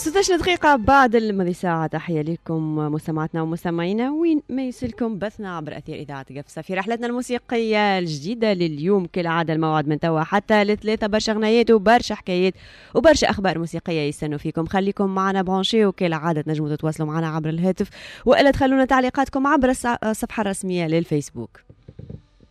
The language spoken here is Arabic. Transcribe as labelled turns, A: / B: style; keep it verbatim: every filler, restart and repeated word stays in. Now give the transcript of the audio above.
A: ستة عشر دقيقة بعد الماضي ساعة. تحية لكم مستمعاتنا ومستمعينا وين ما يسلكم بثنا عبر أثير إذاعة قفصة في رحلتنا الموسيقية الجديدة لليوم. كالعادة الموعد من توا حتى لثلاثة، برشا غنايات وبرشا حكايات وبرشا أخبار موسيقية يستنوا فيكم. خليكم معنا برونشي، وكالعادة تنجموا تتواصلوا معنا عبر الهاتف وإلا تخلونا تعليقاتكم عبر الصفحة الرسمية للفيسبوك.